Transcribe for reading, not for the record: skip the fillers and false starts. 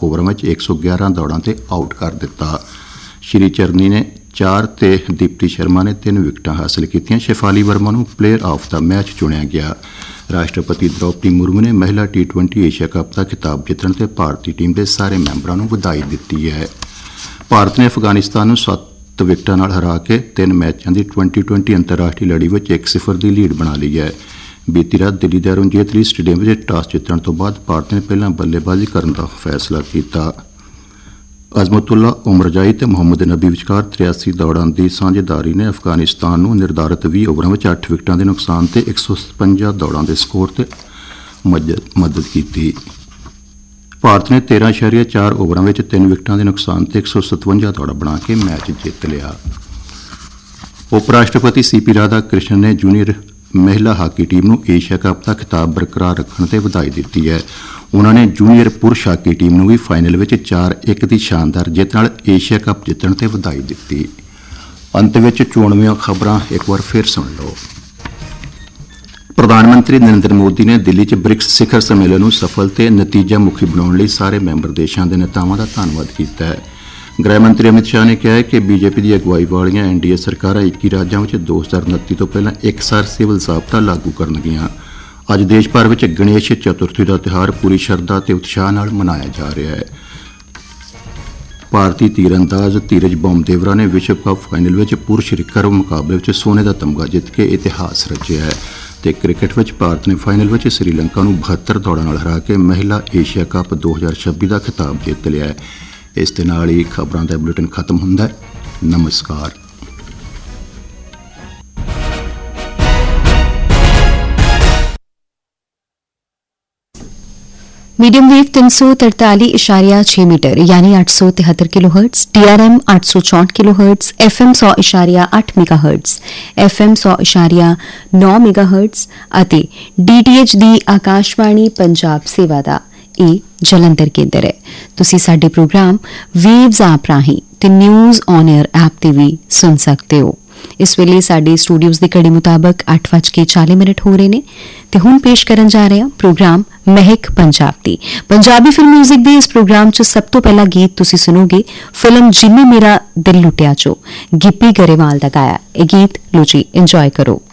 ओवरां विच 111 दौड़ां ते आउट कर दिता। श्री चरनी ने 4 ते दीप्ति शर्मा ने 3 विकटां हासिल कीतियां। शेफाली वर्मा नूं प्लेयर ऑफ द मैच चुनिया गया। राष्ट्रपति द्रौपदी मुर्मू ने महिला T20 एशिया कप का खिताब जितण ते भारतीय टीम के सारे मैंबरां नूं वधाई दित्ती है। भारत ने अफगानिस्तान नूं 7 विकटां नाल हरा के 3 मैचों की T20 अंतरराष्ट्रीय लड़ी में 1-0 की लीड बना ली है। बीती रात दिल्ली के अरुण जेतली स्टेडियम में टॉस जितण तो बाद भारत ने पहला बल्लेबाजी करने का फैसला किया। अजमतुल्ला उमरजाई ते मोहम्मद नबी विचकार 83 दौड़ां की साझेदारी ने अफगानिस्तान नूं निर्धारित 20 ओवरां में 8 विकटां के नुकसान से 157 दौड़ां के स्कोर से मदद की। भारत ने 13.4 ओवरां में 3 विकटां के नुकसान से 157 दौड़ां बना के मैच जीत लिया। उपराष्ट्रपति CP राधाकृष्णन ने जूनियर महिला हाकी टीम नूं एशिया कप का खिताब बरकरार रखने ते वधाई दित्ती है। उन्होंने जूनियर पुरुष हाकी टीम नूं भी फाइनल में 4-1 की शानदार जित नाल एशिया कप जितण ते वधाई दित्ती। अंत में चोणवीं खबरां एक बार फिर सुन लो। प्रधानमंत्री नरेंद्र मोदी ने दिल्ली च ब्रिक्स शिखर सम्मेलन नूं सफल ते नतीजा मुखी बनाउण लई सारे मैंबर देशां दे नेतावां दा धन्नवाद कीता है। गृह मंत्री अमित शाह ने कहा है कि बीजेपी की अगवाई वालियां NDA सरकारां 21 राज्यां विच 2029 तो पहलां एकसार सिविल ज़ाब्ता लागू करनगियां। अज देश भर में गणेश चतुर्थी का त्यौहार पूरी शरधा ते उत्साह नाल मनाया जा रहा है। भारतीय तीरंदाज धीरज बोमदेवरा ने विश्व कप फाइनल में पुरुष रिकर्व मुकाबले में सोने का तमगा जित के इतिहास रचिया है। तो क्रिकेट में भारत ने फाइनल में श्रीलंका नूं 72 दौड़ां नाल हरा के महिला एशिया कप 2026 का खिताब जित लिया है। इस दे नाल ही खबरां दा बुलेटिन खत्म हुंदा है। नमस्कार। मीडियम वेव 343.6 मीटर यानी 873 kilohertz, TRM 864 kilohertz, FM 100.8 megahertz, FM 100.9 megahertz ਅਤੇ DTH ਦੀ ਆਕਾਸ਼ਵਾਣੀ ਪੰਜਾਬ ਸੇਵਾ ਦਾ ਇਹ ਜਲੰਧਰ ਕੇਂਦਰ ਹੈ। ਤੁਸੀਂ ਸਾਡੇ ਪ੍ਰੋਗਰਾਮ ਵੇਵਜ਼ ਐਪ ਰਾਹੀਂ ਤੇ ਨਿਊਜ਼ ਔਨ 에ਅਰ ਐਪ ਤੇ ਵੀ ਸੁਣ ਸਕਦੇ ਹੋ। ਇਸ ਵੇਲੇ ਸਾਡੇ ਸਟੂਡੀਓਜ਼ ਦੀ ਘੜੀ ਮੁਤਾਬਕ 8:40 ਹੋ ਰਹੇ ਨੇ ਤੇ ਹੁਣ ਪੇਸ਼ ਕਰਨ ਜਾ ਰਹੇ ਹਾਂ ਪ੍ਰੋਗਰਾਮ ਮਹਿਕ ਪੰਜਾਬ ਦੀ। ਪੰਜਾਬੀ ਫਿਲਮ ਮਿਊਜ਼ਿਕ ਦੇ ਇਸ ਪ੍ਰੋਗਰਾਮ 'ਚ ਸਭ ਤੋਂ ਪਹਿਲਾ ਗੀਤ ਤੁਸੀਂ ਸੁਣੋਗੇ ਫਿਲਮ ਜਿੰਨੇ ਮੇਰਾ ਦਿਲ ਲੁੱਟਿਆ 'ਚੋਂ ਗਿੱਪੀ ਗਰੇਵਾਲ ਦਾ ਗਾਇਆ ਇਹ ਗੀਤ। ਲੋ ਜੀ ਇੰਜੋਏ ਕਰੋ।